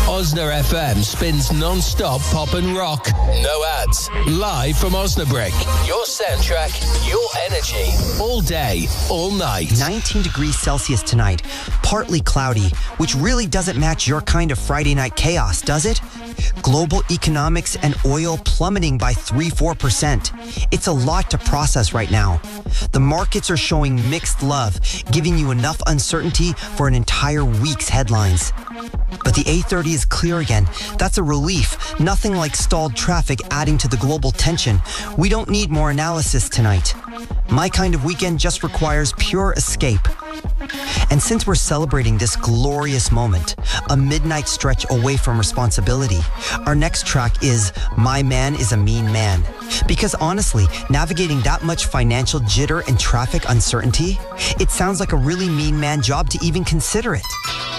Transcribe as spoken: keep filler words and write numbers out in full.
Osna F M spins non-stop pop and rock. No ads. Live from Osnabrück. Your soundtrack, your energy. All day, all night. nineteen degrees Celsius tonight. Partly cloudy, which really doesn't match your kind of Friday night chaos, does it? Global economics and oil plummeting by three to four percent. It's a lot to process right now. The markets are showing mixed love, giving you enough uncertainty for an entire week's headlines. But the eight thirty is clear again. That's a relief. Nothing like stalled traffic adding to the global tension. We don't need more analysis tonight. My kind of weekend just requires pure escape. And since we're celebrating this glorious moment, a midnight stretch away from responsibility, our next track is My Man is a Mean Man. Because honestly, navigating that much financial jitter and traffic uncertainty, it sounds like a really mean man job to even consider it.